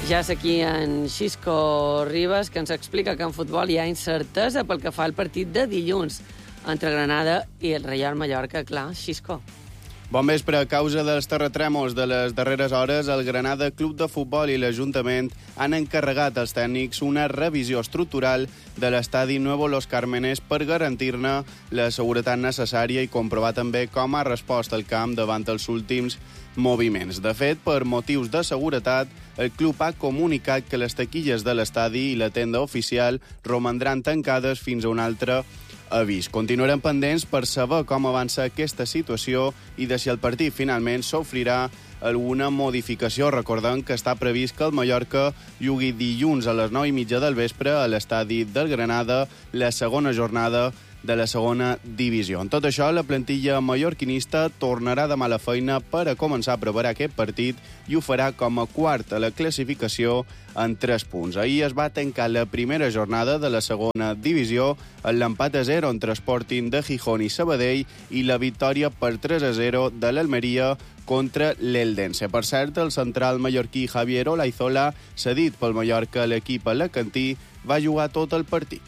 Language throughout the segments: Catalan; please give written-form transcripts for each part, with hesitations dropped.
Ja és aquí en Xisco Ribas, que ens explica que en futbol hi ha incertesa pel que fa al partit de dilluns entre Granada i el Reial Mallorca. Clar, Xisco. Bon vespre. A causa dels terratrèmols de les darreres hores, el Granada Club de Futbol i l'Ajuntament han encarregat als tècnics una revisió estructural de l'estadi Nuevo Los Cármenes per garantir-ne la seguretat necessària i comprovar també com ha respost el camp davant els últims moviments. De fet, per motius de seguretat, el club ha comunicat que les taquilles de l'estadi i la tenda oficial romandran tancades fins a un altre avís. Continuarem pendents per saber com avança aquesta situació i de si el partit finalment sofrirà alguna modificació. Recordem que està previst que el Mallorca jugui dilluns a les 9:30 del vespre a l'estadi del Granada la segona jornada de la segona divisió. En tot això, la plantilla mallorquinista tornarà demà a la feina per a començar a preparar aquest partit i ho farà com a quart a la classificació en 3 punts. Ahir es va tancar la primera jornada de la segona divisió amb l'empat a 0 entre Sporting de Gijón i Sabadell i la victòria per 3-0 de l'Almeria contra l'Eldense. Per cert, el central mallorquí Javier Olaizola, cedit pel Mallorca a l'equip alacantí, va jugar tot el partit.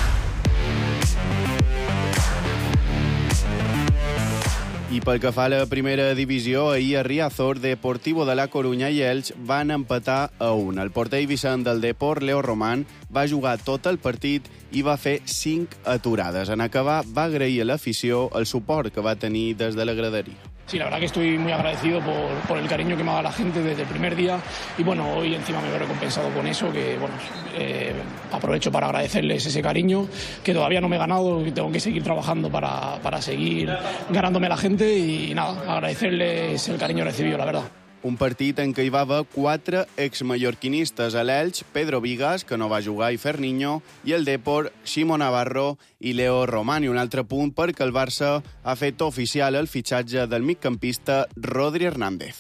I pel que fa a la primera divisió, ahir a Riazor, Deportivo de la Coruña i Elx van empatar a 1. El porter Vicent del Depor, Leo Román, va jugar tot el partit i va fer 5 aturades. En acabar, va agrair a l'afició el suport que va tenir des de la graderia. Sí, la verdad que estoy muy agradecido por el cariño que me ha dado la gente desde el primer día y bueno, hoy encima me veo recompensado con eso, que bueno, aprovecho para agradecerles ese cariño que todavía no me he ganado, que tengo que seguir trabajando para seguir ganándome a la gente y nada, agradecerles el cariño recibido, la verdad. Un partit en què hi va haver 4 exmallorquinistes a l'Elx, Pedro Vigas, que no va jugar, i Ferniño, i el Depor, Ximo Navarro i Leo Román. I un altre punt perquè el Barça ha fet oficial el fitxatge del migcampista Rodri Hernández.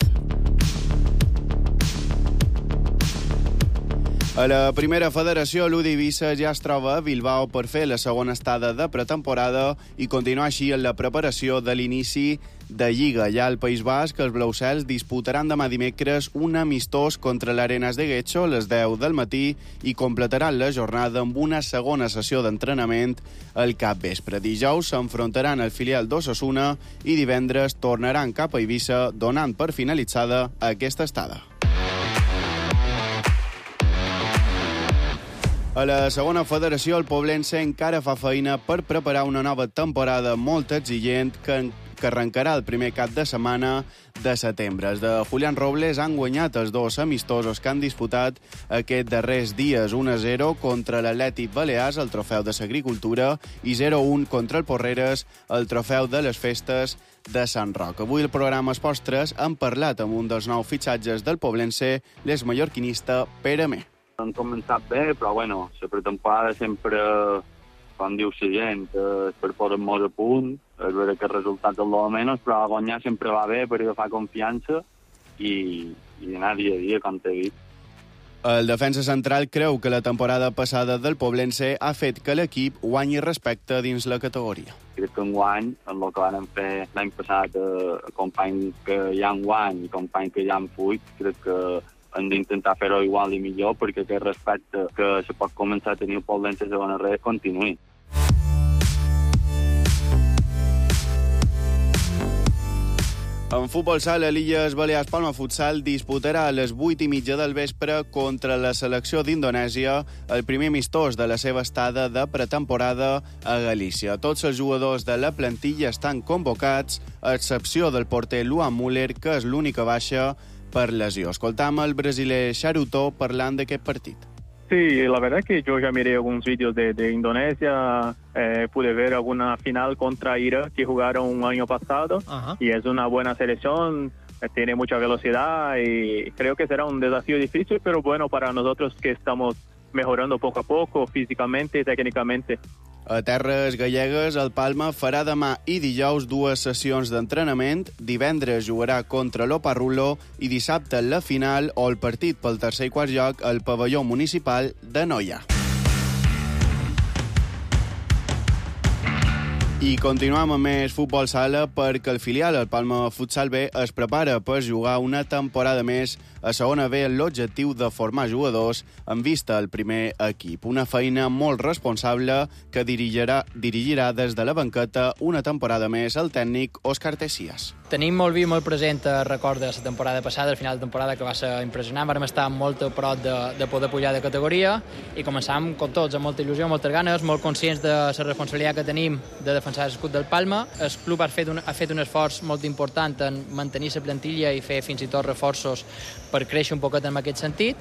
A la primera federació, l'Udivisa ja es troba a Bilbao per fer la segona estada de pretemporada i continuar així en la preparació de l'inici de Lliga. Ja al País Basc, els blaucels disputaran demà dimecres un amistós contra l'Arenas de Getxo a les 10 del matí i completaran la jornada amb una segona sessió d'entrenament al capvespre. Dijous s'enfrontaran al filial d'Osasuna i divendres tornaran cap a Eivissa, donant per finalitzada aquesta estada. A la segona federació, el Poblense encara fa feina per preparar una nova temporada molt exigent que arrencarà el primer cap de setmana de setembre. Els de Julián Robles han guanyat els 2 amistosos que han disputat aquests darrers dies, 1-0 contra l'Atlètic Balears, el trofeu de l'Agricultura, i 0-1 contra el Porreres, el trofeu de les festes de Sant Roc. Avui el programa Esports 3 han parlat amb un dels 9 fitxatges del Poblense, l'exmallorquinista Pere Mé. Han començat bé, però bueno, la pretemporada sempre, com diu la gent, per posar-nos a punt. És vera que el resultat és el de menys, però guanyar sempre va bé per agafar confiança i anar dia a dia, com t'he dit. El defensa central creu que la temporada passada del Poblense ha fet que l'equip guanyi respecte dins la categoria. Crec que enguany, en el que vam fer l'any passat, companys que ja enguany i companys que ja han fuit, crec que hem d'intentar fer-ho igual i millor perquè aquest respecte que se pot començar a tenir el Poblense a segona red continuï. En futbol sala, l'Illes Balears Palma Futsal disputarà a les 8:30 del vespre contra la selecció d'Indonèsia el primer amistós de la seva estada de pretemporada a Galícia. Tots els jugadors de la plantilla estan convocats, a excepció del porter Luan Müller, que és l'única baixa per lesió. Escoltam el brasiler Charuto parlant d'aquest partit. Sí, la verdad que yo ya miré algunos vídeos de Indonesia, pude ver alguna final contra Irak que jugaron un año pasado. Ajá. Y es una buena selección, tiene mucha velocidad y creo que será un desafío difícil, pero bueno para nosotros que estamos mejorando poco a poco, físicamente y técnicamente. A terres gallegues, el Palma farà demà i dijous 2 sessions d'entrenament. Divendres jugarà contra l'Oparrulo i dissabte la final o el partit pel tercer i quart lloc al pavelló municipal de Noia. I continuem amb més futbol sala perquè el filial, el Palma Futsal B, es prepara per jugar una temporada més a segona B amb l'objectiu de formar jugadors en vista al primer equip. Una feina molt responsable que dirigirà des de la banqueta una temporada més el tècnic Òscar Tessias. Tenim molt viu, molt present el record de la temporada passada, el final de temporada, que va ser impressionant. Vam estar molt a prop de poder pujar de categoria i començàvem, com tots, amb molta il·lusió, moltes ganes, molt conscients de la responsabilitat que tenim de defensar l'escut del Palma. El club ha fet un esforç molt important en mantenir la plantilla i fer fins i tot reforços per créixer un poquet en aquest sentit.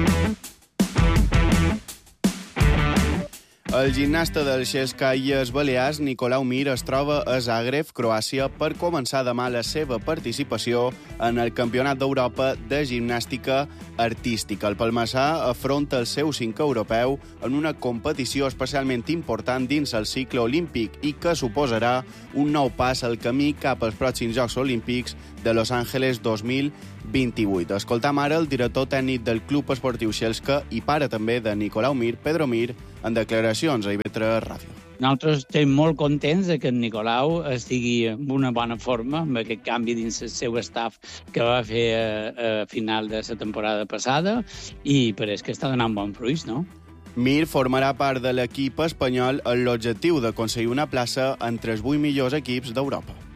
El gimnasta del CSKA Illes Balears, Nicolau Mir, es troba a Zagreb, Croàcia, per començar demà la seva participació en el Campionat d'Europa de Gimnàstica Artística. El palmassà afronta el seu 5è europeu en una competició especialment important dins el cicle olímpic i que suposarà un nou pas al camí cap als pròxims Jocs Olímpics de Los Angeles 2028. Escoltam ara el director tècnic del Club Esportiu Xelska i pare també de Nicolau Mir, Pedro Mir, en declaracions a IB3 Ràdio. Nosaltres estem molt contents que en Nicolau estigui en una bona forma amb aquest canvi dins el seu staff que va fer a final de la temporada passada i pareix que està donant bon fruits, no? Mir formarà part de l'equip espanyol amb l'objectiu d'aconseguir una plaça entre els 8 millors equips d'Europa.